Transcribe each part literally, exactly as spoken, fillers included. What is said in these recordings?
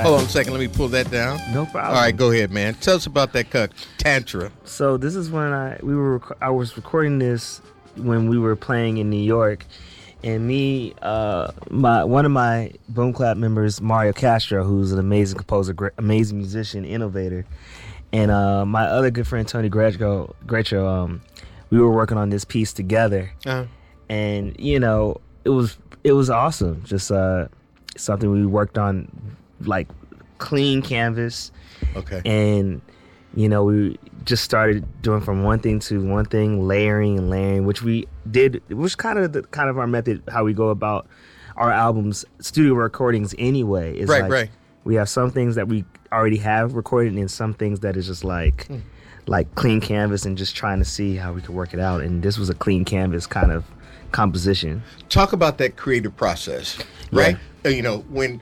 Hold on a second. Let me pull that down. No problem. All right, go ahead, man. Tell us about that uh, Tantra. So this is when I we were rec- I was recording this when we were playing in New York, and me, uh, my one of my Boom Clap members, Mario Castro, who's an amazing composer, great, amazing musician, innovator, and uh, my other good friend Tony Gretcho, Gretcho, um, we were working on this piece together, Uh-huh. and you know it was it was awesome. Just uh, something we worked on, like clean canvas, Okay. and you know we just started doing from one thing to one thing, layering and layering, which we did. It was kind of the kind of our method, how we go about our albums, studio recordings anyway. Is Right, like right. We have some things that we already have recorded, and some things that is just like Hmm. like clean canvas and just trying to see how we could work it out. And this was a clean canvas kind of composition. Talk about that creative process, right? Uh, You know, when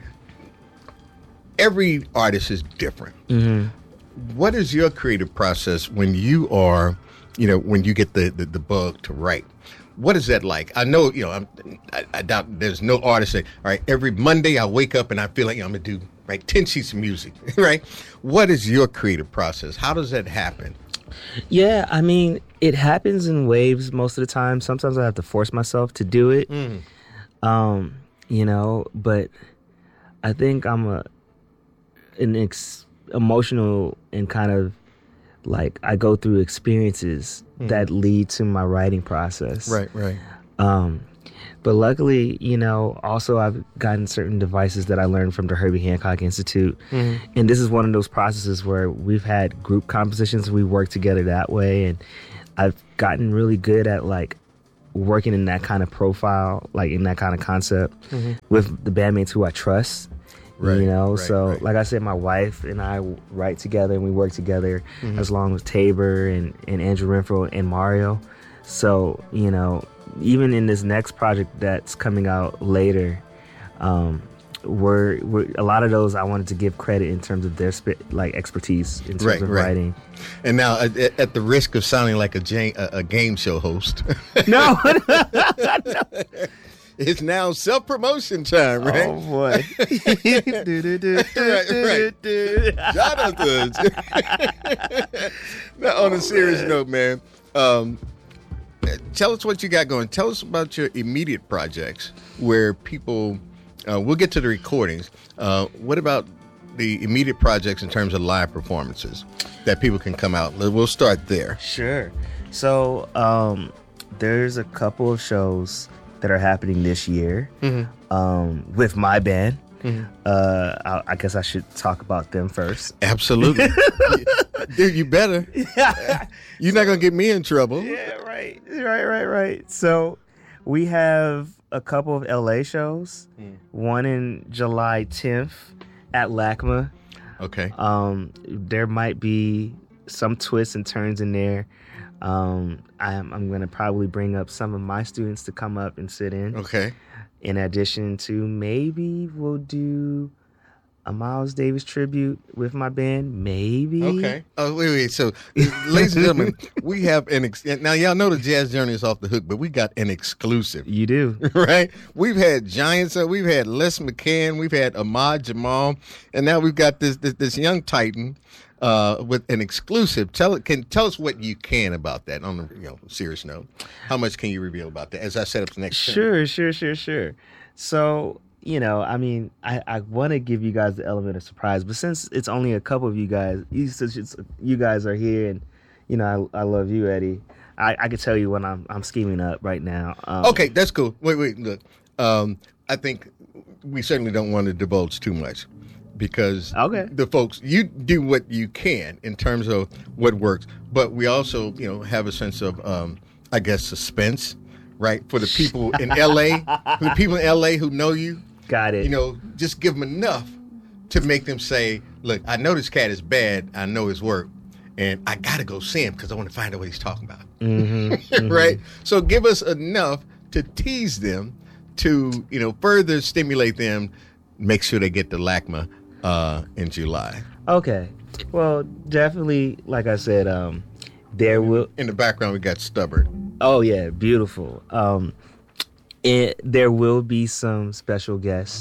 every artist is different. Mm-hmm. What is your creative process when you are, you know, when you get the, the, the bug to write? What is that like? I know, you know, I'm, I, I doubt there's no artist that, all right, every Monday I wake up and I feel like, you know, I'm going to do, right, ten sheets of music, right? What is your creative process? How does that happen? Yeah, I mean, it happens in waves most of the time. Sometimes I have to force myself to do it. Mm. Um, you know, but I think I'm a an ex- emotional and kind of like I go through experiences Mm. that lead to my writing process. Right, right. Um, but luckily, you know, also I've gotten certain devices that I learned from the Herbie Hancock Institute. Mm-hmm. And this is one of those processes where we've had group compositions. We work together that way. And I've gotten really good at like working in that kind of profile, like in that kind of concept Mm-hmm. with the bandmates who I trust. Right, You know, right, so right. like I said, my wife and I write together and we work together, Mhm. as long as Tabor and, and Andrew Renfro and Mario. So, you know, even in this next project that's coming out later, um, we're, we're a lot of those I wanted to give credit in terms of their sp- like expertise in terms Right, of right. writing. And now, at, at the risk of sounding like a, ja- a, a game show host, No, it's now self-promotion time, right? oh boy. Right, Jonathan. Now, on a serious note, man, um, tell us what you got going. Tell us about your immediate projects where people, uh, we'll get to the recordings. Uh, what about the immediate projects in terms of live performances that people can come out? We'll start there. Sure. So um, there's a couple of shows that are happening this year Mm-hmm. um, with my band. Mm-hmm. Uh, I, I guess I should talk about them first. Absolutely. Dude, you better. You're not going to get me in trouble. Yeah, right, right, right, right. So we have a couple of L A shows. Mm. One in July tenth at LACMA. Okay. Um, there might be some twists and turns in there. Um, I'm, I'm going to probably bring up some of my students to come up and sit in. Okay. In addition to maybe we'll do a Miles Davis tribute with my band. Maybe. Okay. Oh, wait, wait. So, ladies and gentlemen, we have an ex- now. Y'all know the Jazz Journey is off the hook, but we got an exclusive, You do. right? We've had Giants, uh, we've had Les McCann, we've had Ahmad Jamal, and now we've got this this, this young Titan uh, with an exclusive. Tell it. Can tell us what you can about that. On a you know serious note, how much can you reveal about that as I set up the next? show? Sure, sure, sure, sure. So, you know, I mean, I, I want to give you guys the element of surprise, but since it's only a couple of you guys, you, since it's, you guys are here, and you know, I, I love you, Eddie. I, I can tell you what I'm I'm scheming up right now. Um, Okay, that's cool. Wait, wait, look. Um, I think we certainly don't want to divulge too much because Okay. the folks, you do what you can in terms of what works, but we also, you know, have a sense of, um, I guess, suspense, right? For the people in L A, for the people in L A who know you, Got it. you know, just give them enough to make them say, look, I know this cat is bad. I know his work. And I got to go see him because I want to find out what he's talking about. Mm-hmm, mm-hmm. Right? So give us enough to tease them, to, you know, further stimulate them, make sure they get to LACMA uh, in July. Okay. Well, definitely, like I said, um, there will. In the background, we got Stubborn. Oh yeah, beautiful. Um, it, there will be some special guests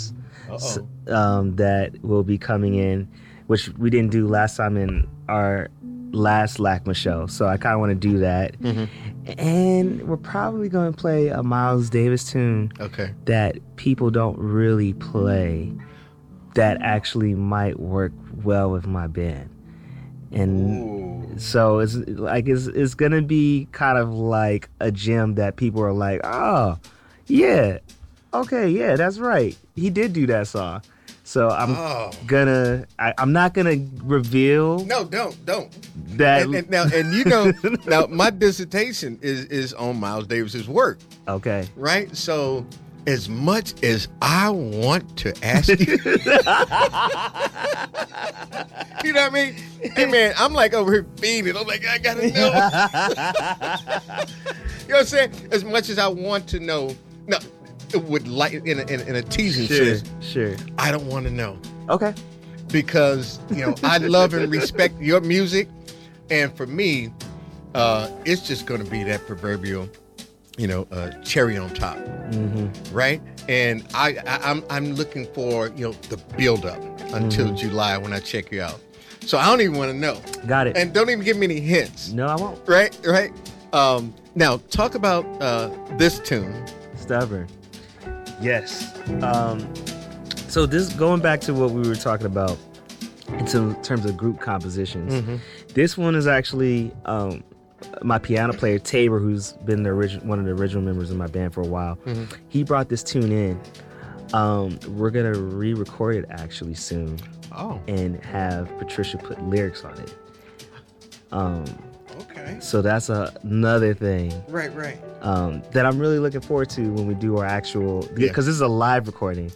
s- um, that will be coming in, which we didn't do last time in our last LACMA show. So I kind of want to do that. Mm-hmm. And we're probably going to play a Miles Davis tune Okay. that people don't really play that actually might work well with my band. And Ooh. so it's like it's it's gonna be kind of like a gem that people are like, oh, yeah, okay, yeah, that's right. He did do that song. So I'm Oh. gonna I, I'm not gonna reveal No, don't, don't. that. And, and now, and you know, now my dissertation is is on Miles Davis's work, Okay. right? So, as much as I want to ask you, you know what I mean? Hey man, I'm like over here feeding. I'm like, I gotta know. You know what I'm saying? As much as I want to know, no, it would like in a, in, a- in a teasing Sure, sense, sure. I don't want to know. Okay. Because you know I love and respect your music, and for me, uh, it's just going to be that proverbial, you know, uh, cherry on top, Mm-hmm. right? And I, I I'm I'm looking for you know the build up until Mm-hmm. July when I check you out. So I don't even want to know, Got it. and don't even give me any hints, No, I won't. right? Right? Um, now talk about uh, this tune. Stubborn. Yes. Um, so this going back to what we were talking about in some- terms of group compositions. Mm-hmm. This one is actually um, my piano player Tabor, who's been the origin- one of the original members of my band for a while. Mm-hmm. He brought this tune in. Um, we're gonna re-record it actually soon Oh, and have Patricia put lyrics on it. Um, okay. so that's a, another thing Right, right. um, that I'm really looking forward to when we do our actual, because Yeah. this is a live recording.